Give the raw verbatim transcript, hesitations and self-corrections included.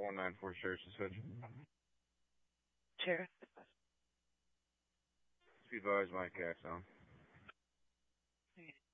one nine four, Sheriff's Suspension. Sheriff. Be advised, my cat's on.